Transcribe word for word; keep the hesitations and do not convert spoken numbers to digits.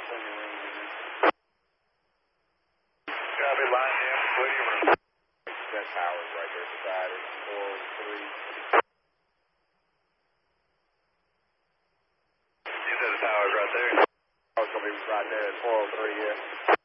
Copy, line down, clear your room. That tower's right there beside it, four oh three. You said the tower's right there? Tower's gonna be right there at four oh three, yeah.